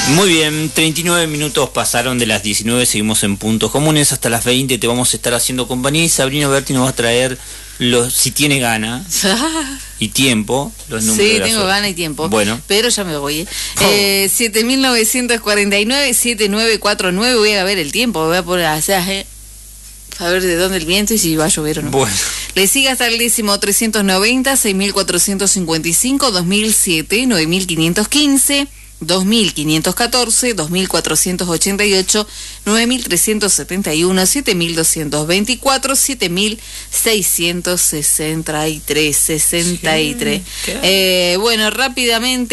Muy bien, 39 minutos pasaron de las 19, seguimos en Puntos Comunes, hasta las 20 te vamos a estar haciendo compañía y Sabrina Berti nos va a traer, si tiene gana y tiempo, los números. Sí, tengo gana y tiempo, bueno, pero ya me voy. 7.949, 7.949, voy a ver el tiempo, voy a poner a ver de dónde el viento y si va a llover o no. Bueno. Le sigue hasta el 390, 6.455, 2007, 9.515, 2.514, 2.488, 9.371, 7.224, 7.663, 63. Bueno, rápidamente.